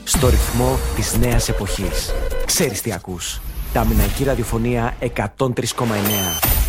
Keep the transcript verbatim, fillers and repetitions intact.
στο ρυθμό της νέας εποχής. Ξέρεις τι ακούς. Ταμιναϊκή ραδιοφωνία εκατόν τρία κόμμα εννέα.